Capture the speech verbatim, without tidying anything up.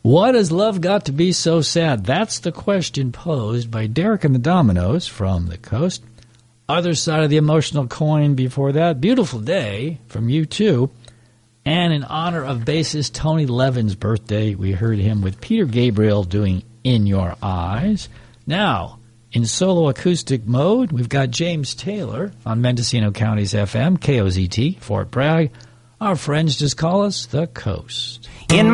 What has love got to be so sad? That's the question posed by Derek and the Dominoes from the coast. Other side of the emotional coin before that, Beautiful Day from U two. And in honor of bassist Tony Levin's birthday, we heard him with Peter Gabriel doing In Your Eyes. Now, in solo acoustic mode, we've got James Taylor on Mendocino County's F M, K O Z T, Fort Bragg. Our friends just call us the Coast. In